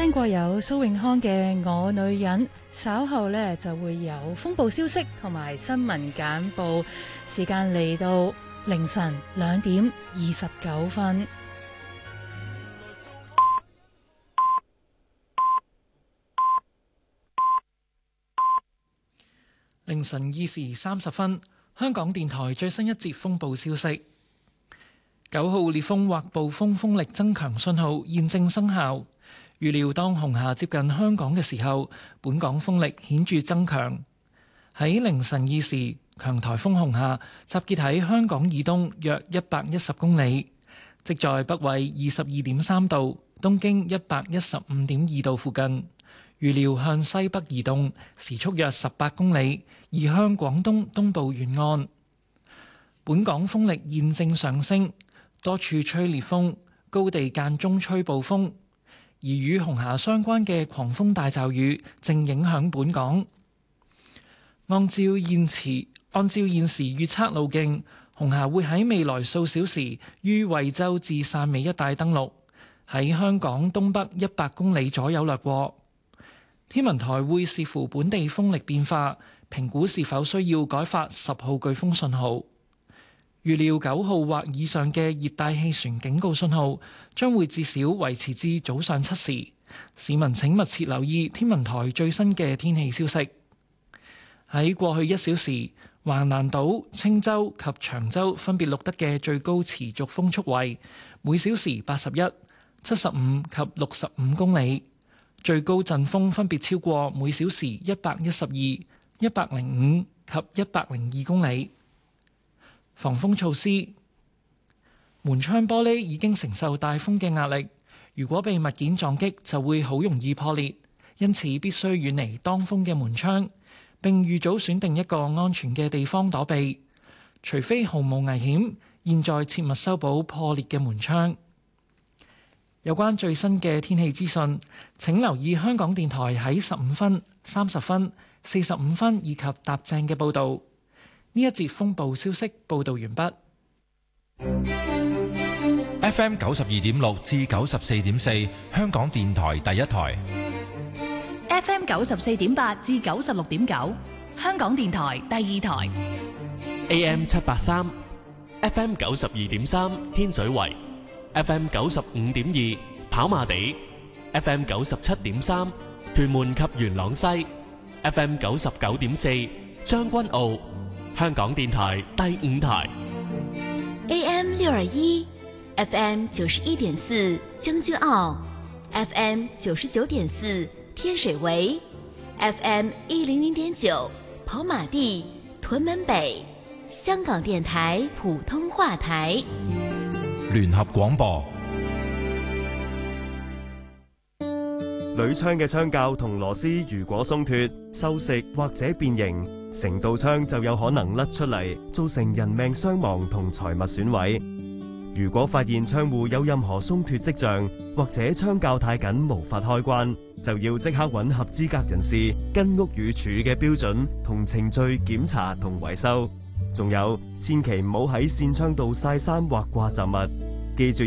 聽過有蘇永康嘅《我女人》，稍後呢就會有風暴消息同埋新聞簡報。時間嚟到凌晨2:29。 凌晨2:30，香港電台最新一節風暴消息。9號烈風或暴風風力增強信號現正生效。預料當紅霞接近香港嘅時候，本港風力顯著增強。喺凌晨2時，強颱風紅霞集結喺香港以東約110公里，即在北緯22.3度、東經115.2度附近。預料向西北移動，時速約18公里，移向廣東東部沿岸。本港風力現正上升，多處吹烈風，高地間中吹暴風，而與紅霞相關嘅狂風大驟雨正影響本港。按照現時預測路徑，紅霞會喺未來數小時於惠州至汕尾一帶登陸，喺香港東北100公里左右掠過。天文台會視乎本地風力變化，評估是否需要改發10號颶風信號。預料9號或以上嘅熱帶氣旋警告信號將會至少維持至早上7時。市民請密切留意天文台最新嘅天氣消息。喺過去1小時，橫瀾島、青洲及長洲分別錄得嘅最高持續風速為每小時81、75及65公里。最高陣風分別超過每小時112、105及102公里。防風措施：門窗玻璃已經承受大風嘅壓力，如果被物件撞擊就會好容易破裂，因此必須遠離當風嘅門窗，並預早選定一個安全嘅地方躲避。除非毫無危險，現在切勿修補破裂嘅門窗。有關最新嘅天氣資訊，請留意香港電台喺15分、30分、45分以及踏正嘅報導。呢一節風暴消息報導完畢。 FM 92.6至94.4，香港電台第一台。 FM 94.8至96.9，香港電台第二台。 AM 783 FM 92.3，天水圍。FM 95.2，跑馬地。FM 97.3，屯門及元朗西。FM 99.4，將軍澳。香港電台第五台。 AM 621 FM 91.4，將軍澳。FM 99.4，天水圍。FM 100.9，跑馬地、屯門北。香港電台普通話台。 聯合廣播。 鋁窗嘅窗鉸同螺絲如果鬆脫、銹蝕或者變形，成道窗就有可能甩出嚟，造成人命傷亡同財物損毀。如果發現窗戶有任何鬆脫跡象，或者窗鉸太緊無法開關，就要即刻揾合資格人士，跟屋宇署嘅標準同程序檢查同維修。仲有，千祈唔好喺扇窗度曬衫或掛雜物，記住